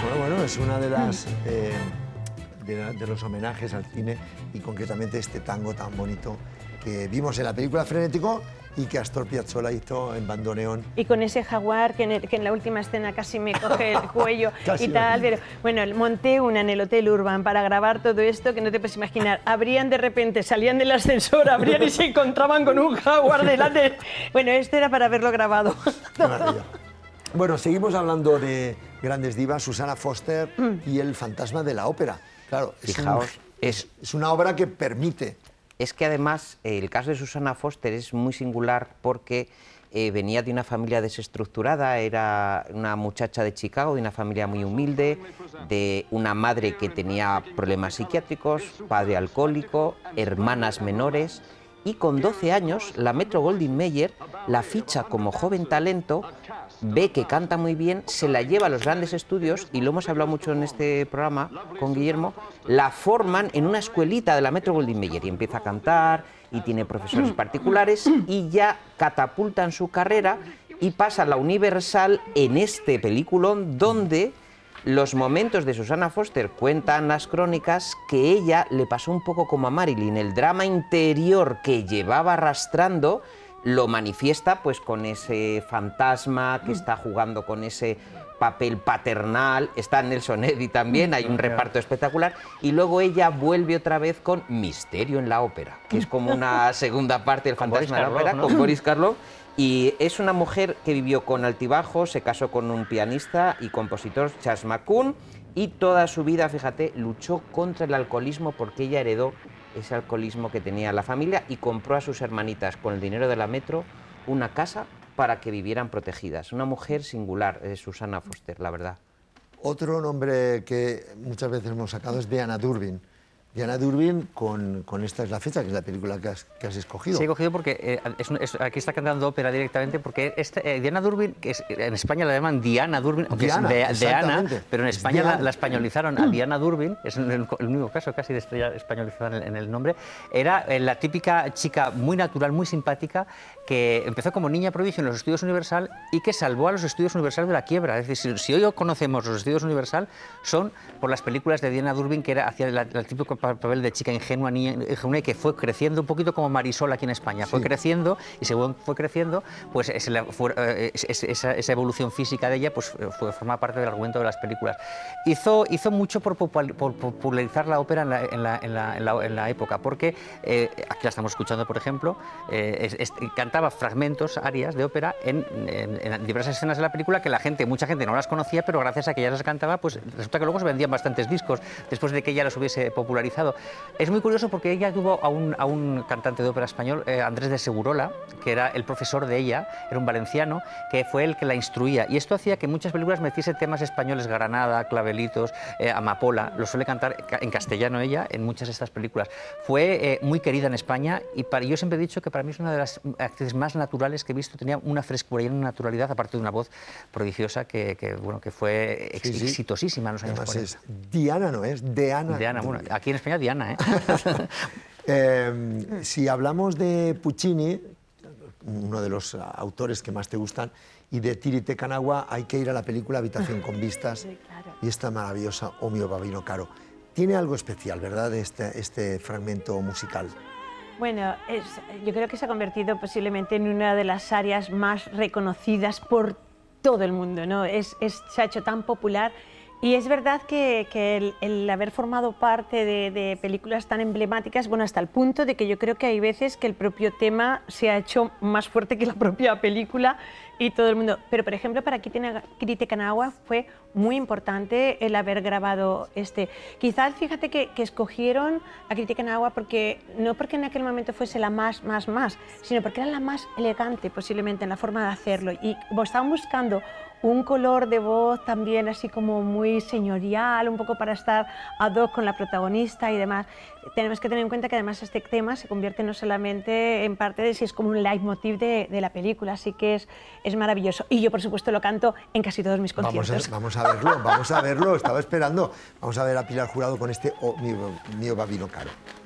Bueno, es una de las de los homenajes al cine y concretamente este tango tan bonito que vimos en la película Frenético y que Astor Piazzolla hizo en Bandoneón. Y con ese jaguar que en la última escena casi me coge el cuello y tal. Pero bueno, monté una en el Hotel Urban para grabar todo esto que no te puedes imaginar. Abrían de repente, salían del ascensor, abrían y se encontraban con un jaguar delante. Bueno, esto era para haberlo grabado. Qué maravilla. Bueno, seguimos hablando de grandes divas, Susana Foster y el fantasma de la ópera. Claro, fijaos, es una obra que permite. Es que además el caso de Susana Foster es muy singular porque venía de una familia desestructurada, era una muchacha de Chicago, de una familia muy humilde, de una madre que tenía problemas psiquiátricos, padre alcohólico, hermanas menores, y con 12 años la Metro-Goldwyn-Mayer la ficha como joven talento, ve que canta muy bien, se la lleva a los grandes estudios, y lo hemos hablado mucho en este programa con Guillermo, la forman en una escuelita de la Metro-Goldwyn-Mayer y empieza a cantar y tiene profesores particulares y ya catapultan su carrera y pasa a la Universal en este peliculón donde los momentos de Susana Foster cuentan las crónicas que ella le pasó un poco como a Marilyn, el drama interior que llevaba arrastrando lo manifiesta pues con ese fantasma que está jugando con ese papel paternal, está Nelson Eddy también, hay un reparto espectacular, y luego ella vuelve otra vez con Misterio en la ópera, que es como una segunda parte del fantasma de la ópera, ¿no? Con Boris Karloff. Y es una mujer que vivió con altibajos, se casó con un pianista y compositor, Charles McCune, y toda su vida, fíjate, luchó contra el alcoholismo porque ella heredó ese alcoholismo que tenía la familia y compró a sus hermanitas con el dinero de la Metro una casa para que vivieran protegidas. Una mujer singular, Susana Foster, la verdad. Otro nombre que muchas veces hemos sacado es Diana Durbin. Diana Durbin, con Esta es la fecha, que es la película que has escogido. Sí, he cogido porque aquí está cantando ópera directamente, porque Diana Durbin, que en España la llaman Diana Durbin, aunque Diana, es de Ana, pero en España la españolizaron a Diana Durbin, es el único caso casi de estrella españolizada en el nombre. Era la típica chica muy natural, muy simpática, que empezó como niña prodigio en los Estudios Universal y que salvó a los Estudios Universal de la quiebra. Es decir, si hoy conocemos los Estudios Universal, son por las películas de Diana Durbin, que hacía el típico papel de chica ingenua, niña ingenua, y que fue creciendo un poquito como Marisol aquí en España. Sí. Fue creciendo, y según fue creciendo, pues esa evolución física de ella pues forma parte del argumento de las películas. Hizo mucho por popularizar la ópera en la época, porque aquí la estamos escuchando, por ejemplo, cantaba fragmentos, arias de ópera en diversas escenas de la película que mucha gente no las conocía, pero gracias a que ella las cantaba, pues resulta que luego se vendían bastantes discos después de que ella las hubiese popularizado. Es muy curioso porque ella tuvo a un cantante de ópera español, Andrés de Segurola, que era el profesor de ella, era un valenciano, que fue el que la instruía, y esto hacía que muchas películas metiese temas españoles, Granada, Clavelitos, Amapola, lo suele cantar en castellano ella en muchas de estas películas. Fue muy querida en España y yo siempre he dicho que para mí es una de las actrices más naturales que he visto, tenía una frescura y una naturalidad, aparte de una voz prodigiosa que fue exitosísima en los años 40. Es Diana, ¿no es? Diana. Bueno, aquí en España Diana, Si hablamos de Puccini, uno de los autores que más te gustan, y de Tirite Canagua, hay que ir a la película Habitación con vistas, sí, claro. Y esta maravillosa O mio babino caro. Tiene algo especial, ¿verdad?, este fragmento musical. Bueno, yo creo que se ha convertido posiblemente en una de las áreas más reconocidas por todo el mundo, ¿no? Se ha hecho tan popular. Y es verdad que el haber formado parte de películas tan emblemáticas, bueno, hasta el punto de que yo creo que hay veces que el propio tema se ha hecho más fuerte que la propia película y todo el mundo. Pero, por ejemplo, para Tirite Canagua fue muy importante el haber grabado Quizás, fíjate que escogieron a Tirite Canagua no porque en aquel momento fuese la más, sino porque era la más elegante posiblemente en la forma de hacerlo. Y estaban buscando un color de voz también así como muy señorial, un poco para estar ad hoc con la protagonista y demás. Tenemos que tener en cuenta que además este tema se convierte no solamente en parte de si es como un leitmotiv de la película, así que es maravilloso. Y yo, por supuesto, lo canto en casi todos mis conciertos. Vamos a verlo, estaba esperando. Vamos a ver a Pilar Jurado con este O mio babino caro.